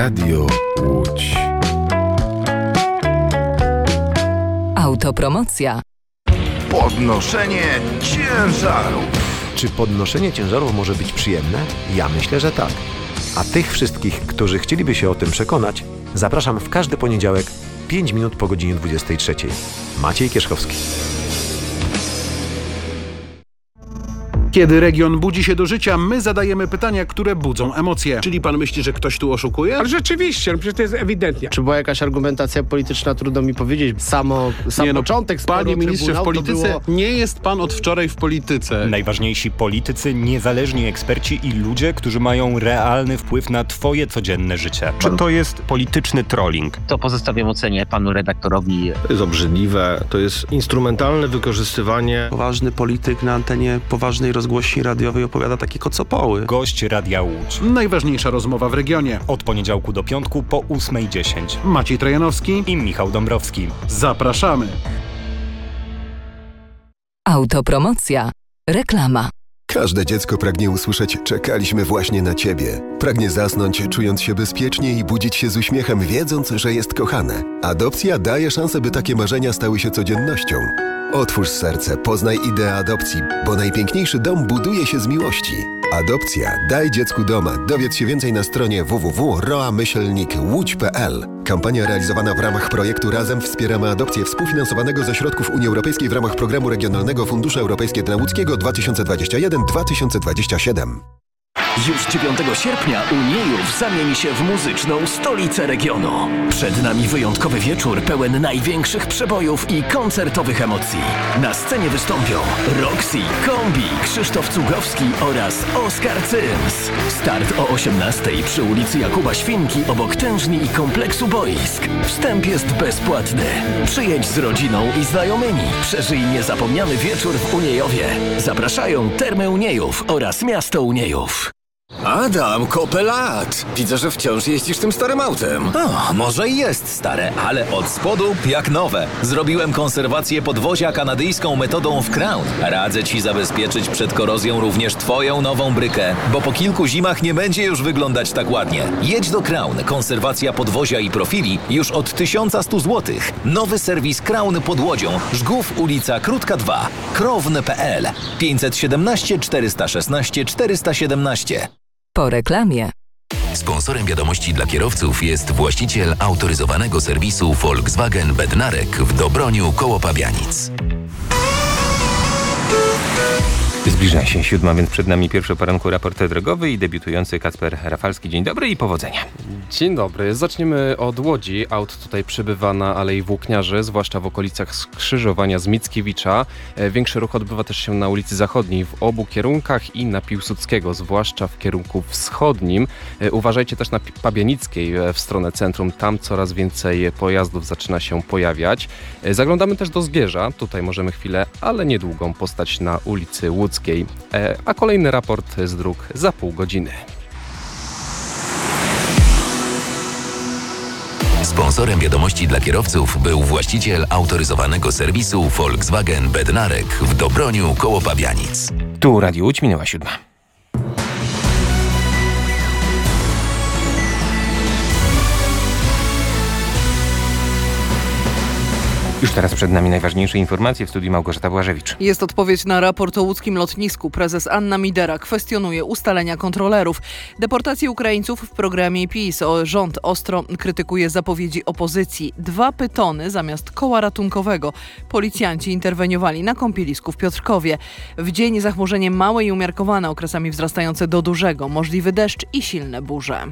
Radio Łódź. Autopromocja. Podnoszenie ciężarów. Czy podnoszenie ciężarów może być przyjemne? Ja myślę, że tak. A tych wszystkich, którzy chcieliby się o tym przekonać, zapraszam w każdy poniedziałek 5 minut po godzinie 23. Maciej Kierzchowski. Kiedy region budzi się do życia, my zadajemy pytania, które budzą emocje. Czyli pan myśli, że ktoś tu oszukuje? Ale rzeczywiście, przecież to jest ewidentnie. Czy była jakaś argumentacja polityczna, trudno mi powiedzieć. Sam początek sporu Panie ministrze, w polityce było... nie jest pan od wczoraj w polityce. Najważniejsi politycy, niezależni eksperci i ludzie, którzy mają realny wpływ na twoje codzienne życie. Czy to jest polityczny trolling? To pozostawiam ocenie panu redaktorowi. To jest obrzydliwe, to jest instrumentalne wykorzystywanie. Poważny polityk na antenie poważnej rozgłośni radiowej opowiada takie kocopoły. Gość Radia Łódź. Najważniejsza rozmowa w regionie. Od poniedziałku do piątku po 8:10. Maciej Trojanowski i Michał Dąbrowski. Zapraszamy. Autopromocja. Reklama. Każde dziecko pragnie usłyszeć „czekaliśmy właśnie na ciebie”. Pragnie zasnąć, czując się bezpiecznie i budzić się z uśmiechem, wiedząc, że jest kochane. Adopcja daje szansę, by takie marzenia stały się codziennością. Otwórz serce, poznaj ideę adopcji, bo najpiękniejszy dom buduje się z miłości. Adopcja. Daj dziecku doma. Dowiedz się więcej na stronie www.roa-łódź.pl. Kampania realizowana w ramach projektu Razem wspieramy adopcję, współfinansowanego ze środków Unii Europejskiej w ramach Programu Regionalnego Fundusze Europejskie dla Łódzkiego 2021-2027. Już 9 sierpnia Uniejów zamieni się w muzyczną stolicę regionu. Przed nami wyjątkowy wieczór pełen największych przebojów i koncertowych emocji. Na scenie wystąpią Roxy, Kombi, Krzysztof Cugowski oraz Oskar Cyms. Start o 18:00 przy ulicy Jakuba Świnki obok tężni i kompleksu boisk. Wstęp jest bezpłatny. Przyjedź z rodziną i znajomymi. Przeżyj niezapomniany wieczór w Uniejowie. Zapraszają Termy Uniejów oraz Miasto Uniejów. Adam, kopę lat! Widzę, że wciąż jeździsz tym starym autem. O, może i jest stare, ale od spodu jak nowe. Zrobiłem konserwację podwozia kanadyjską metodą w Crown. Radzę ci zabezpieczyć przed korozją również twoją nową brykę, bo po kilku zimach nie będzie już wyglądać tak ładnie. Jedź do Crown. Konserwacja podwozia i profili już od 1100 zł. Nowy serwis Crown pod Łodzią. Żgów, ulica Krótka 2. Krown.pl 517 416 417. Po reklamie. Sponsorem wiadomości dla kierowców jest właściciel autoryzowanego serwisu Volkswagen Bednarek w Dobroniu koło Pabianic. Zbliża się 7, więc przed nami pierwszy o poranku raport drogowy i debiutujący Kacper Rafalski. Dzień dobry i powodzenia. Dzień dobry. Zaczniemy od Łodzi. Aut tutaj przybywa na Alei Włókniarzy, zwłaszcza w okolicach skrzyżowania z Mickiewicza. Większy ruch odbywa też się na ulicy Zachodniej w obu kierunkach i na Piłsudskiego, zwłaszcza w kierunku wschodnim. Uważajcie też na Pabianickiej w stronę centrum. Tam coraz więcej pojazdów zaczyna się pojawiać. Zaglądamy też do Zgierza. Tutaj możemy chwilę, ale niedługą postać na ulicy Łódzkiej. A kolejny raport z dróg za pół godziny. Sponsorem wiadomości dla kierowców był właściciel autoryzowanego serwisu Volkswagen Bednarek w Dobroniu koło Pabianic. Tu Radio Łódź, minęła 7. Już teraz przed nami najważniejsze informacje w studiu Małgorzata Błażewicz. Jest odpowiedź na raport o łódzkim lotnisku. Prezes Anna Midera kwestionuje ustalenia kontrolerów. Deportację Ukraińców w programie PiS. Rząd ostro krytykuje zapowiedzi opozycji. 2 pytony zamiast koła ratunkowego. Policjanci interweniowali na kąpielisku w Piotrkowie. W dzień zachmurzenie małe i umiarkowane, okresami wzrastające do dużego. Możliwy deszcz i silne burze.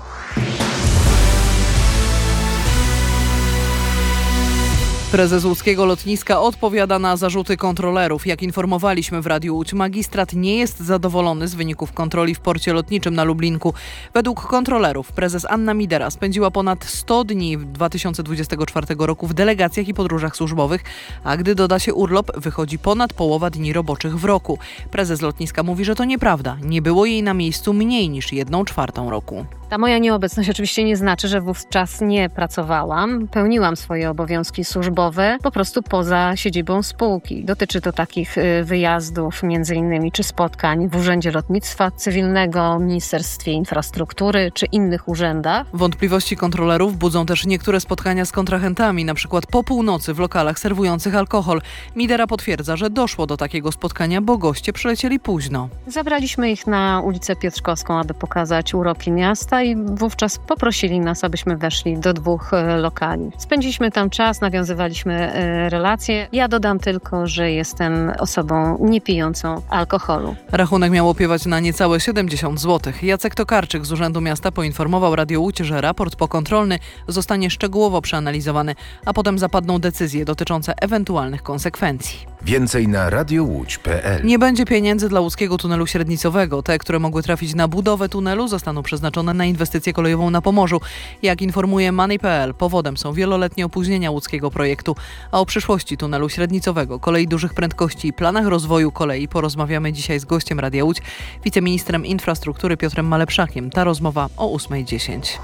Prezes łódzkiego lotniska odpowiada na zarzuty kontrolerów. Jak informowaliśmy w Radiu Łódź, magistrat nie jest zadowolony z wyników kontroli w porcie lotniczym na Lublinku. Według kontrolerów prezes Anna Midera spędziła ponad 100 dni w 2024 roku w delegacjach i podróżach służbowych, a gdy doda się urlop, wychodzi ponad połowa dni roboczych w roku. Prezes lotniska mówi, że to nieprawda. Nie było jej na miejscu mniej niż 1/4 roku. Ta moja nieobecność oczywiście nie znaczy, że wówczas nie pracowałam. Pełniłam swoje obowiązki służbowe służbowe po prostu poza siedzibą spółki. Dotyczy to takich wyjazdów między innymi czy spotkań w Urzędzie Lotnictwa Cywilnego, Ministerstwie Infrastruktury czy innych urzędach. Wątpliwości kontrolerów budzą też niektóre spotkania z kontrahentami, na przykład po północy w lokalach serwujących alkohol. Midera potwierdza, że doszło do takiego spotkania, bo goście przylecieli późno. Zabraliśmy ich na ulicę Piotrkowską, aby pokazać uroki miasta i wówczas poprosili nas, abyśmy weszli do 2 lokali. Spędziliśmy tam czas, nawiązywaliśmy relacje. Ja dodam tylko, że jestem osobą niepijącą alkoholu. Rachunek miał opiewać na niecałe 70 zł. Jacek Tokarczyk z Urzędu Miasta poinformował Radio Łódź, że raport pokontrolny zostanie szczegółowo przeanalizowany, a potem zapadną decyzje dotyczące ewentualnych konsekwencji. Więcej na radiołódź.pl. Nie będzie pieniędzy dla łódzkiego tunelu średnicowego. Te, które mogły trafić na budowę tunelu, zostaną przeznaczone na inwestycję kolejową na Pomorzu. Jak informuje Money.pl, powodem są wieloletnie opóźnienia łódzkiego projektu. A o przyszłości tunelu średnicowego, kolei dużych prędkości i planach rozwoju kolei porozmawiamy dzisiaj z gościem Radia Łódź, wiceministrem infrastruktury Piotrem Malepszakiem. Ta rozmowa o 8:10.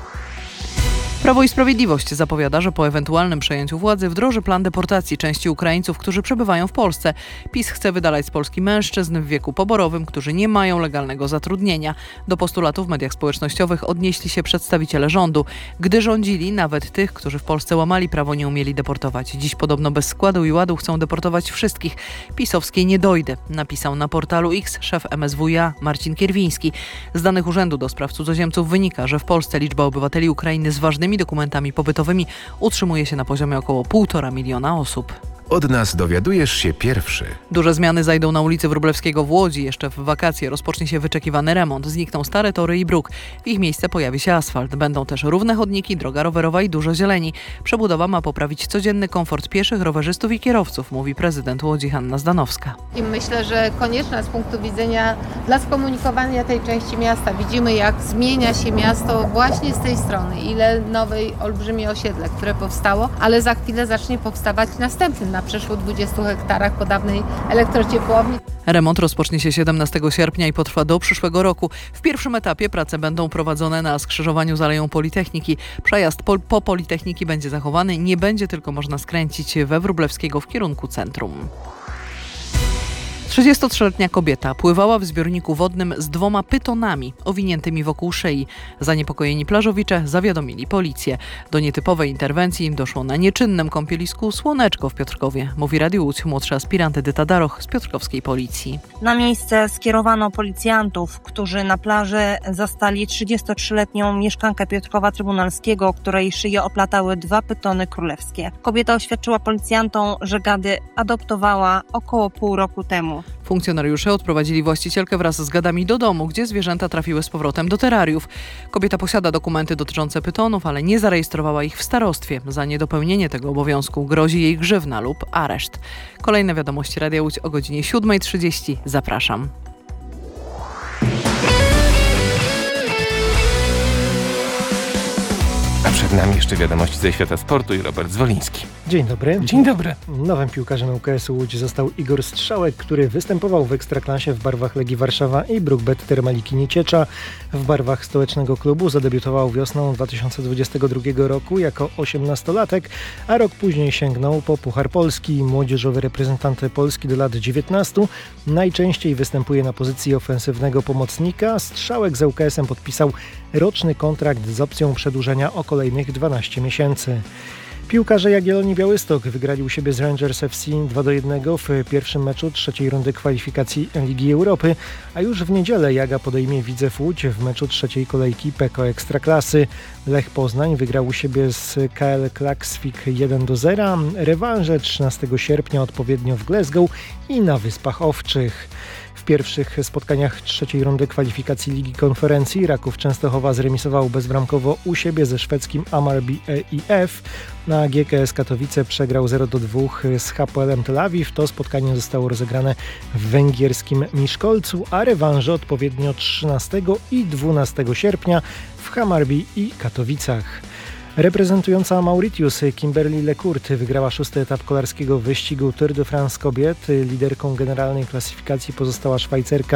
Prawo i Sprawiedliwość zapowiada, że po ewentualnym przejęciu władzy wdroży plan deportacji części Ukraińców, którzy przebywają w Polsce. PiS chce wydalać z Polski mężczyzn w wieku poborowym, którzy nie mają legalnego zatrudnienia. Do postulatów w mediach społecznościowych odnieśli się przedstawiciele rządu. Gdy rządzili, nawet tych, którzy w Polsce łamali prawo, nie umieli deportować. Dziś podobno bez składu i ładu chcą deportować wszystkich. Pisowskiej nie dojdę, napisał na portalu X szef MSWiA Marcin Kierwiński. Z danych Urzędu do Spraw Cudzoziemców wynika, że w Polsce liczba obywateli Ukrainy z ważnymi dokumentami pobytowymi utrzymuje się na poziomie około 1,5 miliona osób. Od nas dowiadujesz się pierwszy. Duże zmiany zajdą na ulicy Wróblewskiego w Łodzi. Jeszcze w wakacje rozpocznie się wyczekiwany remont. Znikną stare tory i bruk. W ich miejsce pojawi się asfalt. Będą też równe chodniki, droga rowerowa i dużo zieleni. Przebudowa ma poprawić codzienny komfort pieszych, rowerzystów i kierowców, mówi prezydent Łodzi Hanna Zdanowska. I myślę, że konieczna z punktu widzenia dla skomunikowania tej części miasta. Widzimy, jak zmienia się miasto właśnie z tej strony. Ile nowej, olbrzymie osiedle, które powstało, ale za chwilę zacznie powstawać następny na przeszło 20 hektarach po dawnej elektrociepłowni. Remont rozpocznie się 17 sierpnia i potrwa do przyszłego roku. W pierwszym etapie prace będą prowadzone na skrzyżowaniu z Aleją Politechniki. Przejazd po Politechniki będzie zachowany, nie będzie tylko można skręcić we Wróblewskiego w kierunku centrum. 33-letnia kobieta pływała w zbiorniku wodnym z 2 pytonami owiniętymi wokół szyi. Zaniepokojeni plażowicze zawiadomili policję. Do nietypowej interwencji doszło na nieczynnym kąpielisku Słoneczko w Piotrkowie, mówi Radio Łódź młodszy aspirant Edyta Daroch z piotrkowskiej policji. Na miejsce skierowano policjantów, którzy na plaży zastali 33-letnią mieszkankę Piotrkowa Trybunalskiego, której szyję oplatały 2 pytony królewskie. Kobieta oświadczyła policjantom, że gady adoptowała około pół roku temu. Funkcjonariusze odprowadzili właścicielkę wraz z gadami do domu, gdzie zwierzęta trafiły z powrotem do terariów. Kobieta posiada dokumenty dotyczące pytonów, ale nie zarejestrowała ich w starostwie. Za niedopełnienie tego obowiązku grozi jej grzywna lub areszt. Kolejne wiadomości Radia Łódź o godzinie 7:30. Zapraszam. A przed nami jeszcze wiadomości ze świata sportu i Robert Zwoliński. Dzień dobry. Dzień dobry. Nowym piłkarzem ŁKS-u Łódź został Igor Strzałek, który występował w Ekstraklasie w barwach Legii Warszawa i Brukbet Termaliki Nieciecza. W barwach stołecznego klubu zadebiutował wiosną 2022 roku jako 18-latek, a rok później sięgnął po Puchar Polski. Młodzieżowy reprezentant Polski do lat 19 najczęściej występuje na pozycji ofensywnego pomocnika. Strzałek z ŁKS-em podpisał roczny kontrakt z opcją przedłużenia o kolejnych 12 miesięcy. Piłkarze Jagiellonii Białystok wygrali u siebie z Rangers FC 2-1 w pierwszym meczu trzeciej rundy kwalifikacji Ligi Europy, a już w niedzielę Jaga podejmie Widzew Łódź w meczu trzeciej kolejki PKO Ekstraklasy. Lech Poznań wygrał u siebie z KL Klaksvik 1-0. Rewanże 13 sierpnia odpowiednio w Glasgow i na Wyspach Owczych. W pierwszych spotkaniach trzeciej rundy kwalifikacji Ligi Konferencji Raków Częstochowa zremisował bezbramkowo u siebie ze szwedzkim Hammarby EIF. Na GKS Katowice przegrał 0-2 z HPL-em Tel Awiw. To spotkanie zostało rozegrane w węgierskim Miszkolcu, a rewanże odpowiednio 13 i 12 sierpnia w Hammarby i Katowicach. Reprezentująca Mauritius Kimberly Lecourt wygrała 6. etap kolarskiego wyścigu Tour de France kobiet. Liderką generalnej klasyfikacji pozostała Szwajcarka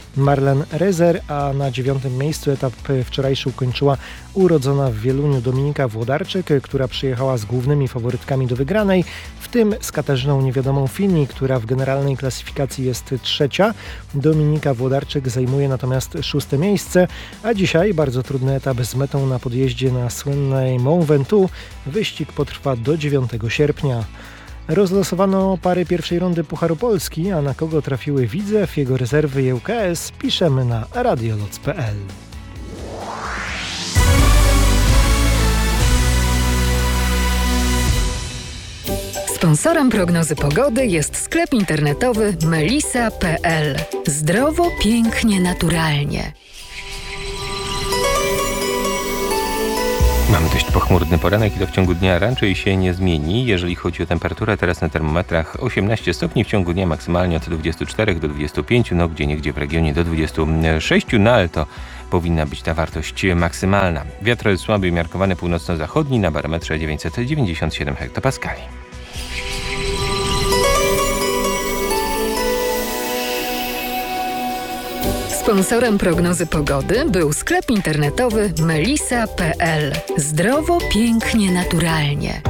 Marlen Rezer, a na 9. miejscu etap wczorajszy ukończyła urodzona w Wieluniu Dominika Włodarczyk, która przyjechała z głównymi faworytkami do wygranej, w tym z Katarzyną Niewiadomą Fini, która w generalnej klasyfikacji jest trzecia. Dominika Włodarczyk zajmuje natomiast 6. miejsce, a dzisiaj bardzo trudny etap z metą na podjeździe na słynnej Mont Ventoux. Wyścig potrwa do 9 sierpnia. Rozlosowano pary pierwszej rundy Pucharu Polski, a na kogo trafiły Widzew, jego rezerwy i ŁKS piszemy na radioloc.pl. Sponsorem prognozy pogody jest sklep internetowy melisa.pl. Zdrowo, pięknie, naturalnie. Mamy dość pochmurny poranek i to w ciągu dnia raczej się nie zmieni. Jeżeli chodzi o temperaturę, teraz na termometrach 18 stopni, w ciągu dnia maksymalnie od 24 do 25, no gdzieniegdzie w regionie do 26, no ale to powinna być ta wartość maksymalna. Wiatr słaby i umiarkowany północno-zachodni na barometrze 997 hektopaskali. Sponsorem prognozy pogody był sklep internetowy melisa.pl. Zdrowo, pięknie, naturalnie.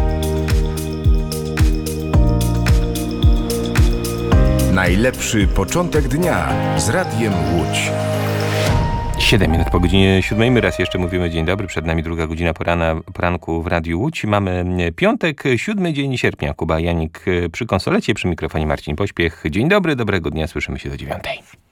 Najlepszy początek dnia z Radiem Łódź. 7 minut po godzinie 7. My raz jeszcze mówimy dzień dobry. Przed nami druga godzina poranku w Radiu Łódź. Mamy piątek, 7 dzień sierpnia. Kuba Janik przy konsolecie, przy mikrofonie Marcin Pośpiech. Dzień dobry, dobrego dnia. Słyszymy się do 9.